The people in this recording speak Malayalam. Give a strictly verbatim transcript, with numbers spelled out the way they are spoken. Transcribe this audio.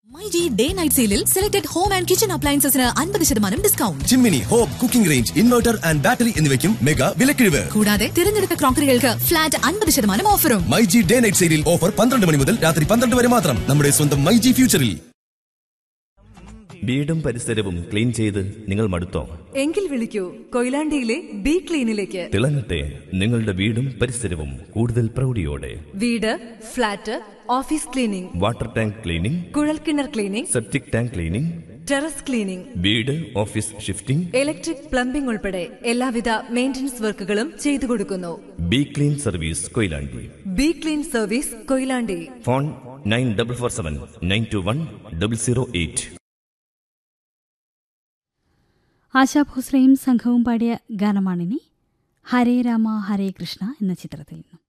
മൈജി ഡേ നൈറ്റ് സെയിലിൽ സെലക്ടഡ് ഹോം ആൻഡ് കിച്ചൺ അപ്ലയൻസസിന് അൻപത് ശതമാനം discount. Chimmini, home cooking range, inverter and battery എന്നിവയ്ക്കും മെഗാ വിലക്കിഴിവ്. കൂടാതെ തിരഞ്ഞെടുത്ത ക്രോക്കറികൾക്ക് ഫ്ലാറ്റ് അൻപത് ശതമാനം ഓഫറും. മൈജി ഡേ നൈറ്റ് സെയിലിൽ ഓഫർ പന്ത്രണ്ട് മണി മുതൽ രാത്രി പന്ത്രണ്ട് വരെ മാത്രം. നമ്മുടെ സ്വന്തം മൈജി ഫ്യൂച്ചറിൽ. വീടും പരിസരവും ക്ലീൻ ചെയ്ത് നിങ്ങൾ മടുത്തോ? എങ്കിൽ വിളിക്കൂ കൊയിലാണ്ടിയിലെ ബി ക്ലീനിലേക്ക്. തിളങ്ങട്ടെ നിങ്ങളുടെ വീടും പരിസരവും കൂടുതൽ പ്രൗഢിയോടെ. വീട്, flat, office cleaning, water tank cleaning, കുഴൽക്കിണർ cleaning, septic tank cleaning, terrace cleaning, വീട് ഓഫീസ് ഷിഫ്റ്റിംഗ്, ഇലക്ട്രിക് പ്ലംബിംഗ് ഉൾപ്പെടെ എല്ലാവിധ മെയിന്റനൻസ് വർക്കുകളും ചെയ്തു കൊടുക്കുന്നു. B clean service Koyilandy. B clean service Koyilandy. Phone nine double four seven nine to one double zero eight. ASHA ഭോസ്ലയും സംഘവും പാടിയ ഗാനമാണിനി. ഹരേ രാമ ഹരേ കൃഷ്ണ എന്ന ചിത്രത്തിൽ നിന്നും.